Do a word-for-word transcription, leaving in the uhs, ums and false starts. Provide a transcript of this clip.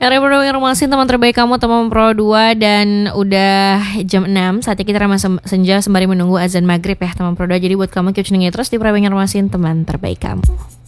Hari Pro Informasi teman terbaik kamu teman Pro dua. Dan udah jam enam. Saatnya kita ramah senja sembari menunggu azan maghrib ya teman Pro dua. Jadi buat kamu keep tuning terus di Pro Informasi teman terbaik kamu.